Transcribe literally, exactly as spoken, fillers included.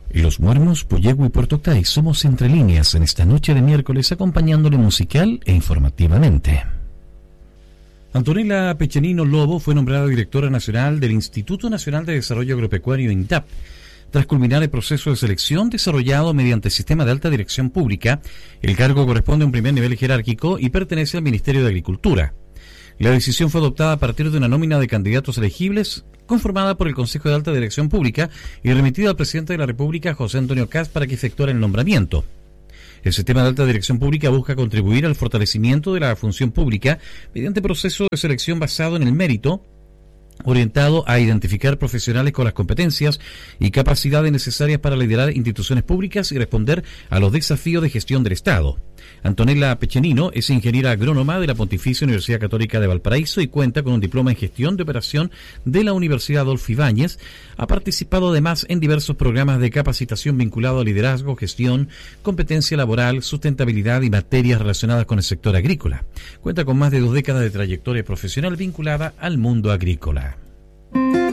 Los Muermos, Puyehue y Puerto Octay somos entre líneas en esta noche de miércoles, acompañándole musical e informativamente. Antonella Pechenino Lobo fue nombrada directora nacional del Instituto Nacional de Desarrollo Agropecuario INDAP, tras culminar el proceso de selección desarrollado mediante el sistema de alta dirección pública. El cargo corresponde a un primer nivel jerárquico y pertenece al Ministerio de Agricultura. La decisión fue adoptada a partir de una nómina de candidatos elegibles conformada por el Consejo de Alta Dirección Pública y remitida al presidente de la República, José Antonio Kast, para que efectuara el nombramiento. El sistema de alta dirección pública busca contribuir al fortalecimiento de la función pública mediante proceso de selección basado en el mérito, orientado a identificar profesionales con las competencias y capacidades necesarias para liderar instituciones públicas y responder a los desafíos de gestión del Estado. Antonella Pechenino es ingeniera agrónoma de la Pontificia Universidad Católica de Valparaíso y cuenta con un diploma en gestión de operación de la Universidad Adolfo Ibáñez. Ha participado además en diversos programas de capacitación vinculados a liderazgo, gestión, competencia laboral, sustentabilidad y materias relacionadas con el sector agrícola. Cuenta con más de dos décadas de trayectoria profesional vinculada al mundo agrícola.